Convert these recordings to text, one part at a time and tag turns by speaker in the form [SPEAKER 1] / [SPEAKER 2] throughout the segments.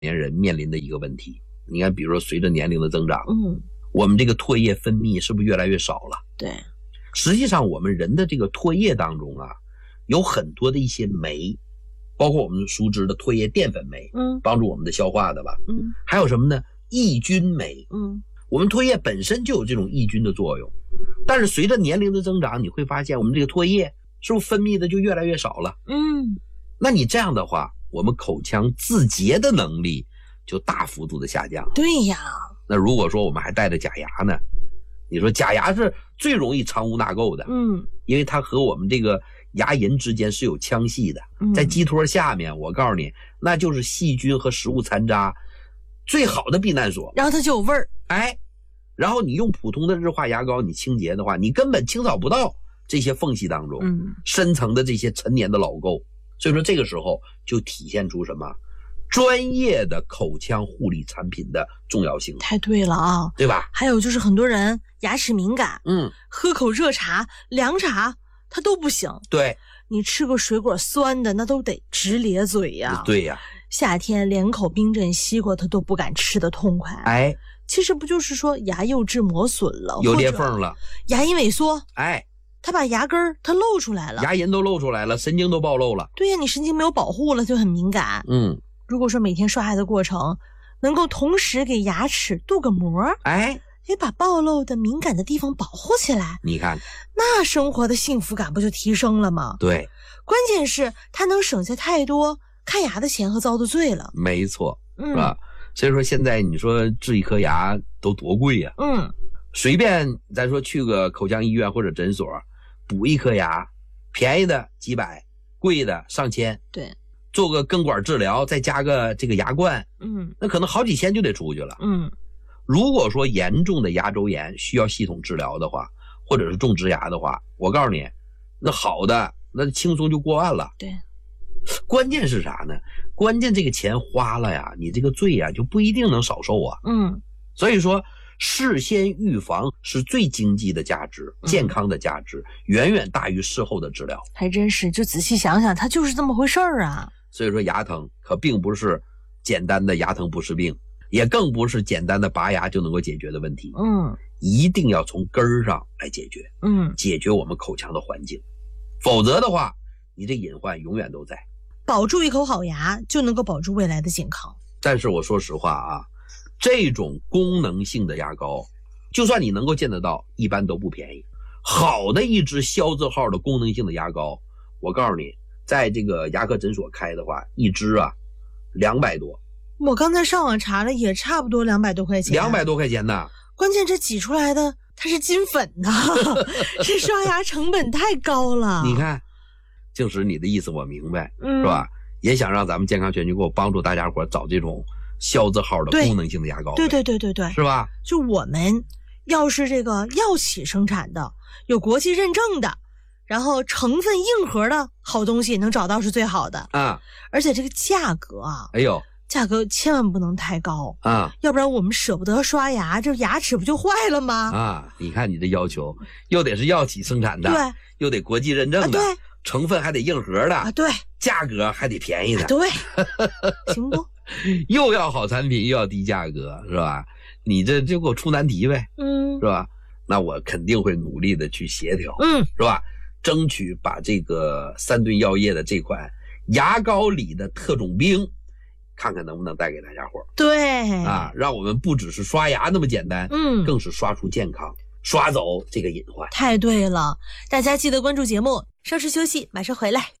[SPEAKER 1] 年人面临的一个问题。你看，比如说随着年龄的增长，我们这个唾液分泌是不是越来越少了？
[SPEAKER 2] 对，
[SPEAKER 1] 实际上我们人的这个唾液当中啊，有很多的一些酶，包括我们熟知的唾液淀粉酶，帮助我们的消化的吧，还有什么呢？抑菌酶，我们唾液本身就有这种抑菌的作用，但是随着年龄的增长，你会发现我们这个唾液是不是分泌的就越来越少了？那你这样的话，我们口腔自洁的能力就大幅度的下降了。
[SPEAKER 2] 对呀。
[SPEAKER 1] 那如果说我们还带着假牙呢，你说假牙是最容易藏污纳垢的，因为它和我们这个牙龈之间是有腔隙的，在基托下面，我告诉你，那就是细菌和食物残渣最好的避难所，
[SPEAKER 2] 然后它就有味儿。
[SPEAKER 1] 然后你用普通的日化牙膏你清洁的话，你根本清扫不到这些缝隙当中深层的这些陈年的老垢。所以说这个时候就体现出什么？专业的口腔护理产品的重要性。
[SPEAKER 2] 太对了啊，
[SPEAKER 1] 对吧？
[SPEAKER 2] 还有就是很多人牙齿敏感，喝口热茶、凉茶它都不行。
[SPEAKER 1] 对，
[SPEAKER 2] 你吃个水果酸的那都得直咧嘴呀。
[SPEAKER 1] 对呀，
[SPEAKER 2] 夏天连口冰镇西瓜它都不敢吃得痛快。其实不就是说牙釉质磨损了，
[SPEAKER 1] 有裂缝了，
[SPEAKER 2] 牙龈萎缩，它把牙根儿它露出来了，
[SPEAKER 1] 牙龈都露出来了，神经都暴露了。
[SPEAKER 2] 对呀，你神经没有保护了就很敏感。如果说每天刷牙的过程能够同时给牙齿镀个膜，也把暴露的敏感的地方保护起来，
[SPEAKER 1] 你看
[SPEAKER 2] 那生活的幸福感不就提升了吗？
[SPEAKER 1] 对，
[SPEAKER 2] 关键是它能省下太多看牙的钱和遭的罪了。
[SPEAKER 1] 没错，是吧？所以说现在你说治一颗牙都多贵呀，随便咱说去个口腔医院或者诊所补一颗牙，便宜的几百，贵的上千。
[SPEAKER 2] 对，
[SPEAKER 1] 做个根管治疗，再加个这个牙冠，那可能好几千就得出去了。如果说严重的牙周炎需要系统治疗的话，或者是种植牙的话，我告诉你，那好的那轻松就过万了。
[SPEAKER 2] 对，
[SPEAKER 1] 关键是啥呢？关键这个钱花了呀，你这个罪呀就不一定能少受啊。所以说事先预防是最经济的价值，健康的价值远远大于事后的治疗。
[SPEAKER 2] 还真是，就仔细想想，它就是这么回事儿啊。
[SPEAKER 1] 所以说牙疼可并不是简单的牙疼不是病，也更不是简单的拔牙就能够解决的问题。一定要从根儿上来解决。解决我们口腔的环境，否则的话你这隐患永远都在。
[SPEAKER 2] 保住一口好牙就能够保住未来的健康。
[SPEAKER 1] 但是我说实话啊，这种功能性的牙膏就算你能够见得到，一般都不便宜。好的一支肖字号的功能性的牙膏，我告诉你在这个牙科诊所开的话，一支啊200多。
[SPEAKER 2] 我刚才上网查了，也差不多200多块钱。
[SPEAKER 1] 200多块钱呢。
[SPEAKER 2] 关键这挤出来的它是金粉呐，这刷牙成本太高了。
[SPEAKER 1] 你看，静石你的意思我明白，是吧？也想让咱们健康全局给我帮助大家伙找这种肖字号的功能性的牙膏。对，
[SPEAKER 2] 是
[SPEAKER 1] 吧？
[SPEAKER 2] 就我们要是这个药企生产的，有国际认证的，然后成分硬核的好东西能找到是最好的
[SPEAKER 1] 啊。
[SPEAKER 2] 而且这个价格啊，价格千万不能太高
[SPEAKER 1] 啊，
[SPEAKER 2] 要不然我们舍不得刷牙，这牙齿不就坏了吗？
[SPEAKER 1] 啊，你看你这要求，又得是药企生产的，
[SPEAKER 2] 对，
[SPEAKER 1] 又得国际认证的，
[SPEAKER 2] 对，
[SPEAKER 1] 成分还得硬核的，
[SPEAKER 2] 对，
[SPEAKER 1] 价格还得便宜的，
[SPEAKER 2] 对，行不？
[SPEAKER 1] 又要好产品又要低价格，是吧？你这就给我出难题呗，是吧？那我肯定会努力的去协调，是吧？争取把这个3顿药业的这款牙膏里的特种兵，看看能不能带给大家伙。
[SPEAKER 2] 对
[SPEAKER 1] 啊，让我们不只是刷牙那么简单，更是刷出健康，刷走这个隐患。
[SPEAKER 2] 太对了，大家记得关注节目，稍事休息，马上回来。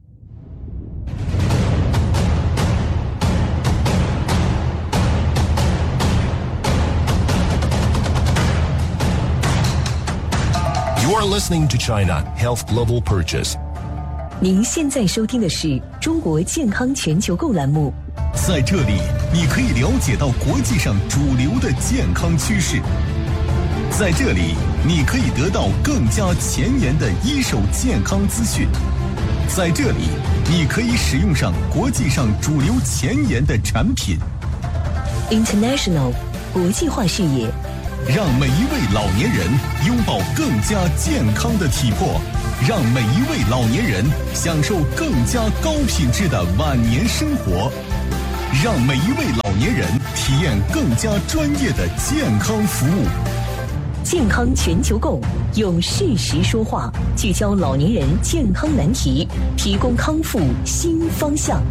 [SPEAKER 3] You are listening to China Health Global Purchase。
[SPEAKER 4] 您现在收听的是中国健康全球购栏目。
[SPEAKER 3] 在这里，你可以了解到国际上主流的健康趋势。在这里，你可以得到更加前沿的一手健康资讯。在这里，你可以使用上国际上主流前沿的产品。
[SPEAKER 4] International 国际化视野，
[SPEAKER 3] 让每一位老年人拥抱更加健康的体魄，让每一位老年人享受更加高品质的晚年生活。 让每一位老年人体验更加专业的健康服务。
[SPEAKER 4] 健康全球购用事实说话，聚焦老年人健康难题，提供康复新方向。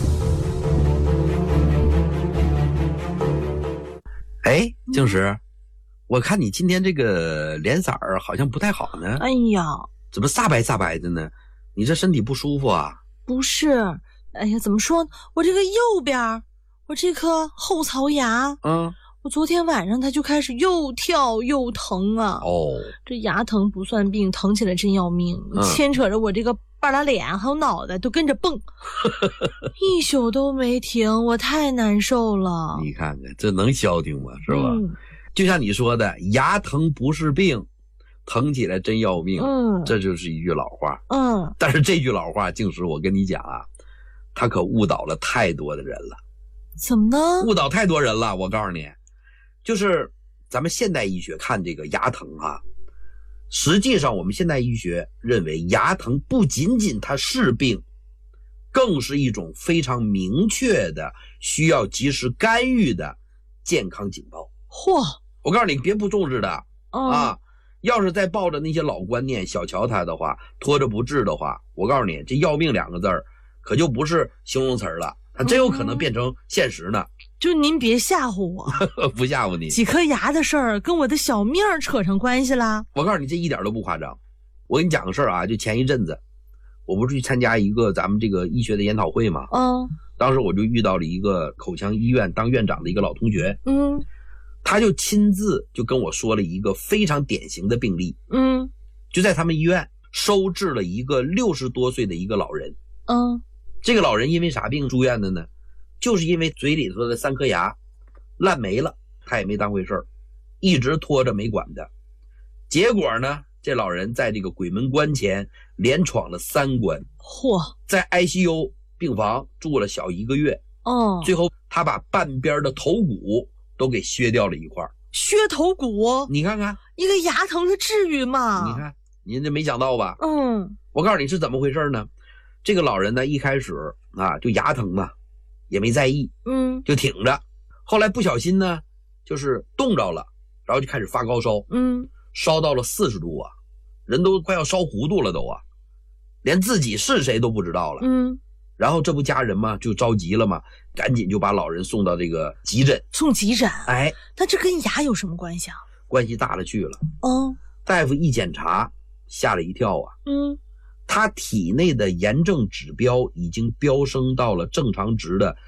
[SPEAKER 1] 哎，静石，我看你今天这个脸色儿好像不太好呢。
[SPEAKER 2] 哎呀，
[SPEAKER 1] 怎么煞白的呢？你这身体不舒服啊？
[SPEAKER 2] 不是，哎呀，怎么说呢？我这个右边，我这颗后槽牙，我昨天晚上它就开始又跳又疼啊。哦，这牙疼不算病，疼起来真要命，牵扯着我这个半拉脸还有脑袋都跟着蹦，一宿都没停，我太难受了。
[SPEAKER 1] 你看看这能消停吗？是吧？就像你说的，牙疼不是病，疼起来真要命。这就是一句老话。但是这句老话，静石，我跟你讲啊，他可误导了太多的人了。
[SPEAKER 2] 怎么呢？
[SPEAKER 1] 误导太多人了。我告诉你，就是咱们现代医学看这个牙疼啊，实际上我们现代医学认为牙疼不仅仅它是病，更是一种非常明确的需要及时干预的健康警报。
[SPEAKER 2] 嚯！
[SPEAKER 1] 我告诉你，别不重视的啊！要是再抱着那些老观念小瞧它的话，拖着不治的话，我告诉你，这要命两个字儿可就不是形容词了，它真有可能变成现实呢。
[SPEAKER 2] 就您别吓唬我。
[SPEAKER 1] 不吓唬你。
[SPEAKER 2] 几颗牙的事儿跟我的小命扯上关系啦？
[SPEAKER 1] 我告诉你，这一点都不夸张。我跟你讲个事儿啊，就前一阵子我不是去参加一个咱们这个医学的研讨会嘛，当时我就遇到了一个口腔医院当院长的一个老同学，他就亲自就跟我说了一个非常典型的病例，就在他们医院收治了一个60多岁的一个老人，这个老人因为啥病住院的呢？就是因为嘴里头的3颗牙烂没了，他也没当回事儿，一直拖着没管的。结果呢，这老人在这个鬼门关前连闯了3关，在 ICU 病房住了小1个月，最后他把半边的头骨都给削掉了一块。
[SPEAKER 2] 削头骨？你
[SPEAKER 1] 看看，
[SPEAKER 2] 一个牙疼它至于吗？
[SPEAKER 1] 你看，您这没想到吧？我告诉你是怎么回事呢？这个老人呢，一开始啊就牙疼嘛，也没在意，就挺着。后来不小心呢，就是冻着了，然后就开始发高烧，烧到了40度啊，人都快要烧糊涂了都啊，连自己是谁都不知道了。然后这不家人嘛就着急了嘛，赶紧就把老人送到这个急诊。
[SPEAKER 2] 送急诊？
[SPEAKER 1] 哎，
[SPEAKER 2] 那这跟牙有什么关系啊？
[SPEAKER 1] 关系大了去了。大夫一检查，吓了一跳啊。他体内的炎症指标已经飙升到了正常值的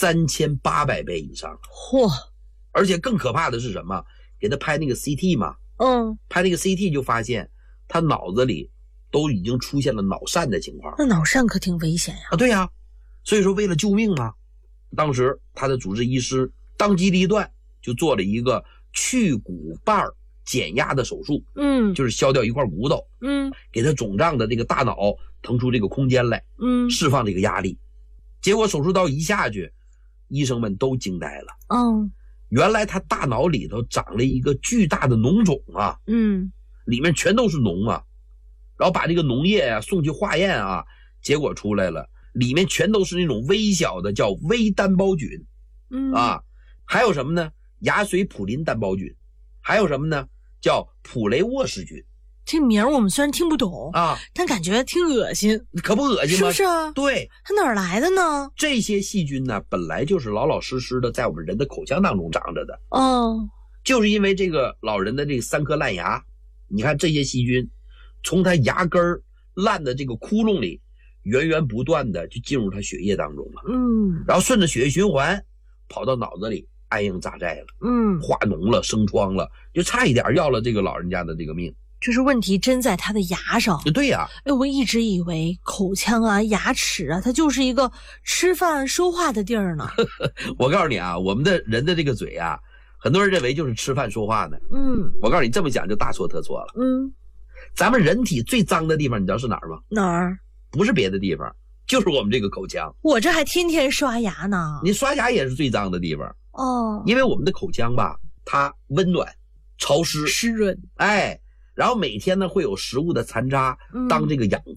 [SPEAKER 1] 3800倍以上。而且更可怕的是什么？给他拍那个 CT 嘛，拍那个 CT 就发现他脑子里都已经出现了脑疝的情况。
[SPEAKER 2] 那脑疝可挺危险呀。
[SPEAKER 1] 对呀，所以说为了救命嘛，当时他的主治医师当机立断就做了一个去骨瓣减压的手术，就是削掉一块骨头，给他肿胀的这个大脑腾出这个空间来，释放这个压力。结果手术刀一下去，医生们都惊呆了。原来他大脑里头长了一个巨大的脓肿啊，里面全都是脓啊。然后把这个脓液啊送去化验啊，结果出来了，里面全都是那种微小的叫微单胞菌，还有什么呢？牙髓普林单胞菌，还有什么呢？叫普雷沃氏菌。
[SPEAKER 2] 这名我们虽然听不懂啊，但感觉挺恶心。
[SPEAKER 1] 可不恶心吗？
[SPEAKER 2] 是不是啊？
[SPEAKER 1] 对，
[SPEAKER 2] 它哪儿来的呢？
[SPEAKER 1] 这些细菌呢，本来就是老老实实的在我们人的口腔当中长着的。就是因为这个老人的这3颗烂牙，你看这些细菌从他牙根烂的这个窟窿里源源不断的就进入他血液当中了，然后顺着血液循环跑到脑子里安营扎寨了，化脓了，生疮了，就差一点要了这个老人家的这个命。
[SPEAKER 2] 就是问题真在他的牙上。
[SPEAKER 1] 对呀，
[SPEAKER 2] 我一直以为口腔啊、牙齿啊，它就是一个吃饭说话的地儿呢。
[SPEAKER 1] 我告诉你啊，我们的人的这个嘴啊，很多人认为就是吃饭说话呢。我告诉你，这么讲就大错特错了。咱们人体最脏的地方，你知道是哪儿吗？
[SPEAKER 2] 哪儿？
[SPEAKER 1] 不是别的地方，就是我们这个口腔。
[SPEAKER 2] 我这还天天刷牙呢。
[SPEAKER 1] 你刷牙也是最脏的地方。因为我们的口腔吧，它温暖、潮湿、
[SPEAKER 2] 湿润。
[SPEAKER 1] 然后每天呢会有食物的残渣当这个养分，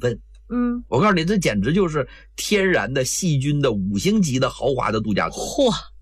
[SPEAKER 1] 我告诉你，这简直就是天然的细菌的5星级的豪华的度假村。
[SPEAKER 2] 嚯！